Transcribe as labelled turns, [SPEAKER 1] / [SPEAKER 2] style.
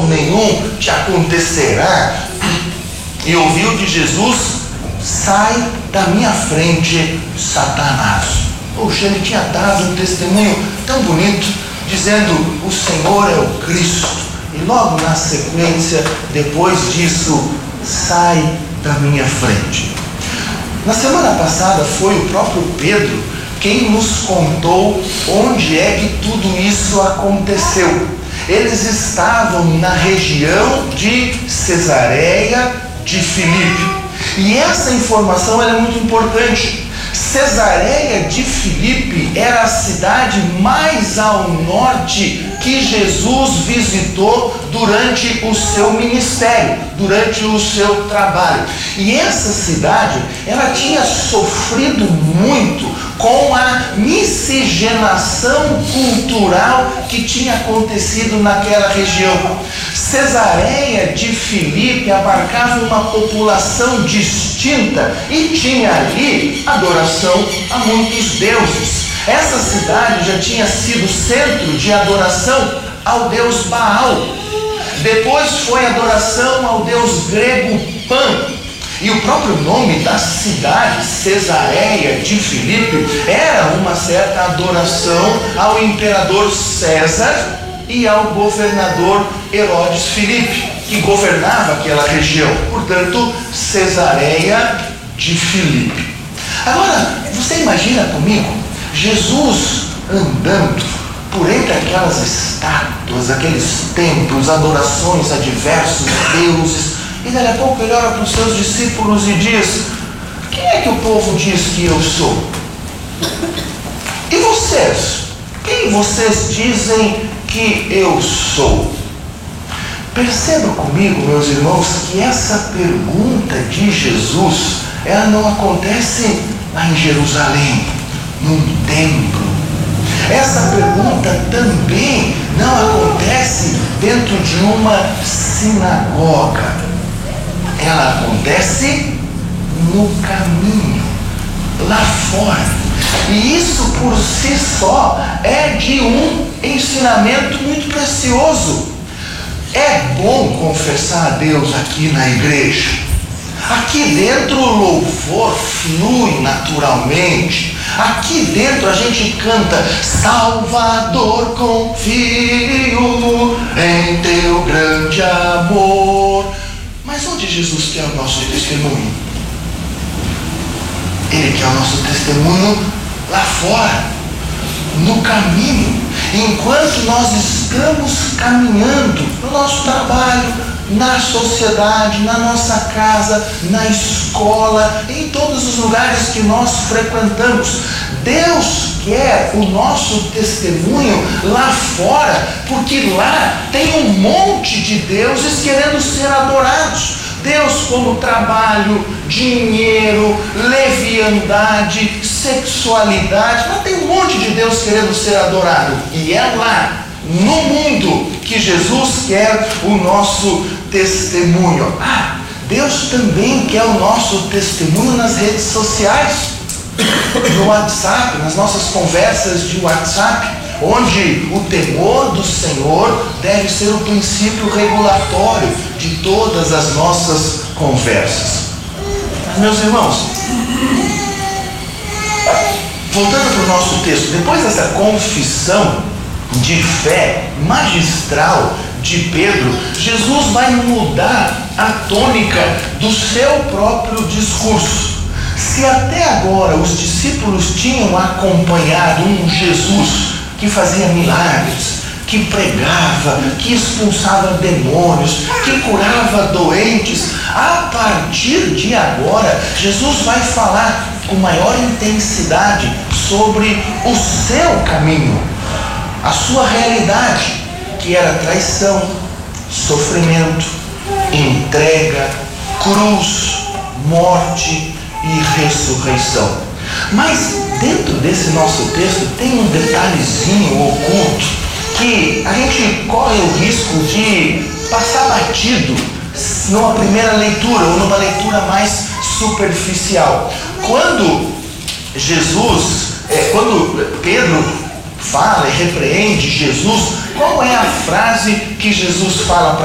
[SPEAKER 1] mal nenhum te acontecerá. E ouviu de Jesus: sai da minha frente, Satanás. Poxa, ele tinha dado um testemunho tão bonito, dizendo: o Senhor é o Cristo. E logo na sequência, depois disso: sai da minha frente. Na semana passada foi o próprio Pedro quem nos contou onde é que tudo isso aconteceu. Eles estavam na região de Cesareia de Filipe. E essa informação é muito importante. Cesareia de Filipe era a cidade mais ao norte que Jesus visitou durante o seu ministério, durante o seu trabalho. E essa cidade, ela tinha sofrido muito com a miscigenação cultural que tinha acontecido naquela região. Cesareia de Filipe abarcava uma população distinta e tinha ali adoração a muitos deuses. Essa cidade já tinha sido centro de adoração ao deus Baal. Depois foi adoração ao deus grego Pan. E o próprio nome da cidade, Cesareia de Filipe, era uma certa adoração ao imperador César e ao governador Herodes Filipe, que governava aquela região. Portanto, Cesareia de Filipe. Agora, você imagina comigo Jesus andando por entre aquelas estátuas, aqueles templos, adorações a diversos deuses, e daqui a pouco ele olha para os seus discípulos e diz: quem é que o povo diz que eu sou? E vocês? Quem vocês dizem que eu sou? Perceba comigo, meus irmãos, que essa pergunta de Jesus, ela não acontece lá em Jerusalém, num templo. Essa pergunta também não acontece dentro de uma sinagoga. Ela acontece no caminho, lá fora. E isso por si só é de um ensinamento muito precioso. É bom confessar a Deus aqui na igreja. Aqui dentro o louvor flui naturalmente. Aqui dentro a gente canta: Salvador, confio em teu grande amor. Mas onde Jesus quer o nosso testemunho? Ele quer o nosso testemunho lá fora, no caminho. Enquanto nós estamos caminhando no nosso trabalho, na sociedade, na nossa casa, na escola, em todos os lugares que nós frequentamos, Deus quer o nosso testemunho lá fora, porque lá tem um monte de deuses querendo ser adorados. Deus como trabalho, dinheiro, leviandade, sexualidade. Lá tem um monte de Deus querendo ser adorado. E é lá, no mundo, que Jesus quer o nosso testemunho. Deus também quer o nosso testemunho nas redes sociais, no WhatsApp, nas nossas conversas de WhatsApp, onde o temor do Senhor deve ser o princípio regulatório de todas as nossas conversas. Mas, meus irmãos, voltando para o nosso texto, depois dessa confissão de fé magistral de Pedro, Jesus vai mudar a tônica do seu próprio discurso. Se até agora os discípulos tinham acompanhado um Jesus que fazia milagres, que pregava, que expulsava demônios, que curava doentes, a partir de agora, Jesus vai falar com maior intensidade sobre o seu caminho, a sua realidade, que era traição, sofrimento, entrega, cruz, morte e ressurreição. Mas dentro desse nosso texto tem um detalhezinho oculto que a gente corre o risco de passar batido numa primeira leitura ou numa leitura mais superficial. Quando Pedro fala e repreende Jesus, qual é a frase que Jesus fala para